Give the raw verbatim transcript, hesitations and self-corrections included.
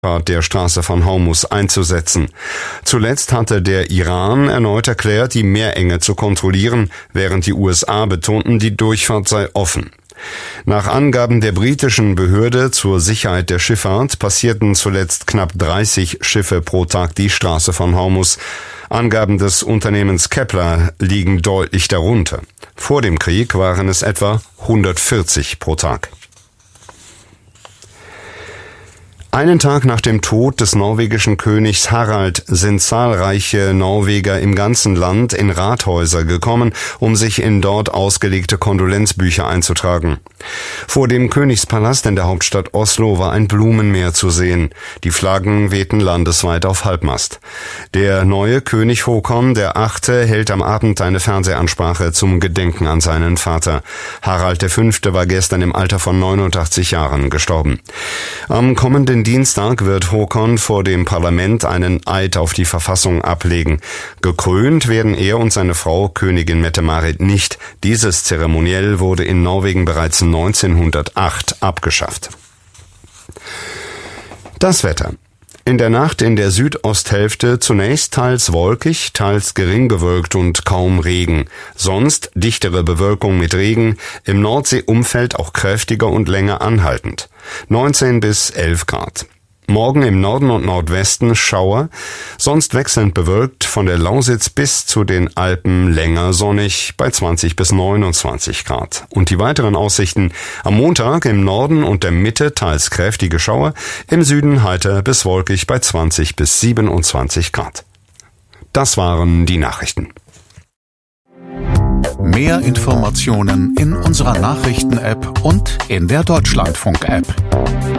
der Straße von Hormuz einzusetzen. Zuletzt hatte der Iran erneut erklärt, die Meerenge zu kontrollieren, während die U S A betonten, die Durchfahrt sei offen. Nach Angaben der britischen Behörde zur Sicherheit der Schifffahrt passierten zuletzt knapp dreißig Schiffe pro Tag die Straße von Hormuz. Angaben des Unternehmens Kepler liegen deutlich darunter. Vor dem Krieg waren es etwa hundertvierzig pro Tag. Einen Tag nach dem Tod des norwegischen Königs Harald sind zahlreiche Norweger im ganzen Land in Rathäuser gekommen, um sich in dort ausgelegte Kondolenzbücher einzutragen. Vor dem Königspalast in der Hauptstadt Oslo war ein Blumenmeer zu sehen. Die Flaggen wehten landesweit auf Halbmast. Der neue König Håkon der Achte hält am Abend eine Fernsehansprache zum Gedenken an seinen Vater. Harald der Fünfte war gestern im Alter von neunundachtzig Jahren gestorben. Am kommenden Dienstag wird Håkon vor dem Parlament einen Eid auf die Verfassung ablegen. Gekrönt werden er und seine Frau Königin Mette-Marit nicht. Dieses Zeremoniell wurde in Norwegen bereits neunzehnhundertacht abgeschafft. Das Wetter. In der Nacht in der Südosthälfte zunächst teils wolkig, teils gering bewölkt und kaum Regen. Sonst dichtere Bewölkung mit Regen, im Nordseeumfeld auch kräftiger und länger anhaltend. neunzehn bis elf Grad. Morgen im Norden und Nordwesten Schauer, sonst wechselnd bewölkt, von der Lausitz bis zu den Alpen länger sonnig bei zwanzig bis neunundzwanzig Grad. Und die weiteren Aussichten: am Montag im Norden und der Mitte teils kräftige Schauer, im Süden heiter bis wolkig bei zwanzig bis siebenundzwanzig Grad. Das waren die Nachrichten. Mehr Informationen in unserer Nachrichten-App und in der Deutschlandfunk-App.